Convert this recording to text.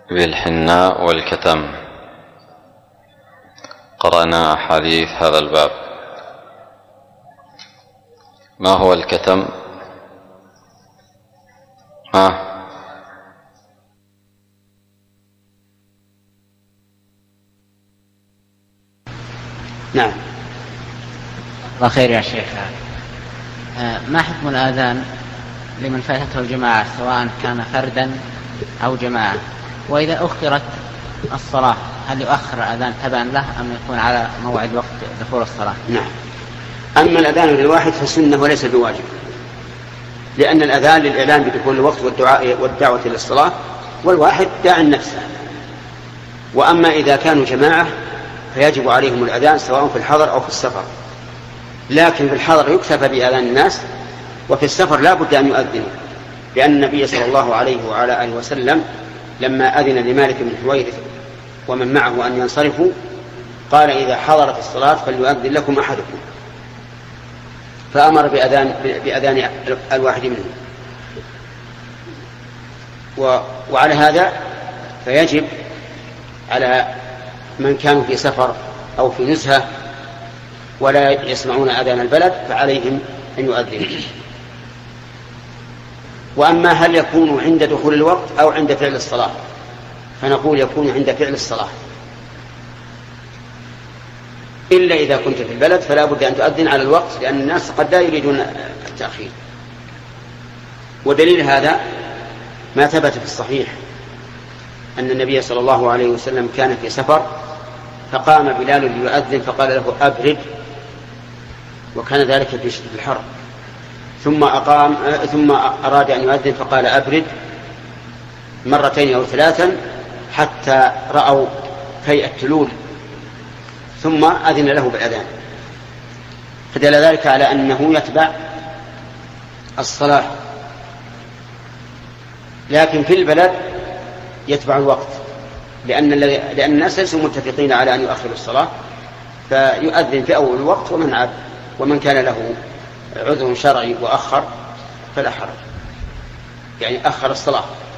بالحناء والكتم. قرأنا أحاديث هذا الباب. ما هو الكتم؟ نعم. الله خير يا شيخ. ما حكم الآذان لمن فاتته الجماعة سواء كان فردا أو جماعة؟ وإذا أخرت الصلاة هل يؤخر الآذان تبعا له أم يكون على موعد وقت دخول الصلاة؟ نعم. أما الأذان للواحد فسنة وليس بواجب، لأن الأذان للإعلان بدخول الوقت والدعوة للصلاة، والواحد داع نفسه. وأما إذا كانوا جماعة فيجب عليهم الأذان سواء في الحضر أو في السفر، لكن في الحضر يكتفى بأذان الناس، وفي السفر لا بد أن يؤذنوا، لأن النبي صلى الله عليه وعلى آله وسلم لما أذن لمالك بن حويرث ومن معه أن ينصرفوا قال: إذا حضرت الصلاة فليؤذن لكم أحدكم، فأمر بأذان الواحد منهم. وعلى هذا فيجب على من كانوا في سفر أو في نزهة ولا يسمعون أذان البلد فعليهم أن يؤذنوا. وأما هل يكون عند دخول الوقت أو عند فعل الصلاة، فنقول يكون عند فعل الصلاة، إلا إذا كنت في البلد فلا بد أن تؤذن على الوقت، لأن الناس قد لا يريدون التأخير. ودليل هذا ما ثبت في الصحيح أن النبي صلى الله عليه وسلم كان في سفر فقام بلال ليؤذن فقال له: أبرد، وكان ذلك في شدة الحر، ثم أراد أن يؤذن فقال: أبرد مرتين أو ثلاثا حتى رأوا فيء التلول، ثم أذن له بالأذان. فدل ذلك على أنه يتبع الصلاة، لكن في البلد يتبع الوقت، لأن الناس ليسوا متفقين على أن يؤخروا الصلاة، فيؤذن في أول الوقت، ومن كان له عذر شرعي وأخر فلا حرج، يعني أخر الصلاة.